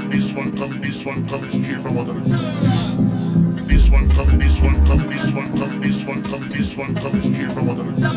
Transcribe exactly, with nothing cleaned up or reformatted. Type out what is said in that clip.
this one coming, this one coming straight from water. This one coming, this one coming, this one coming, this one coming, this one coming straight from water.